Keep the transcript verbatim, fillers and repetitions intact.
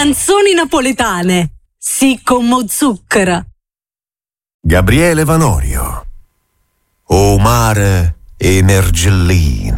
canzoni napoletane. Sì, come zucchero. Gabriele Vanorio. O mare e Mergellina.